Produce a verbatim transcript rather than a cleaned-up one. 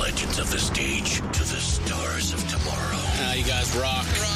legends of the stage to the stars of tomorrow. Ah, you guys rock. rock.